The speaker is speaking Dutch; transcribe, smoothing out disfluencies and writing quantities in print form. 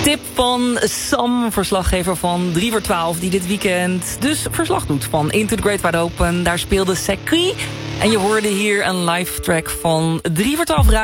Tip van Sam, verslaggever van 3 voor 12... die dit weekend dus verslag doet van Into the Great Wide Open. Daar speelde Sakri. En je hoorde hier een live track van 3 voor 12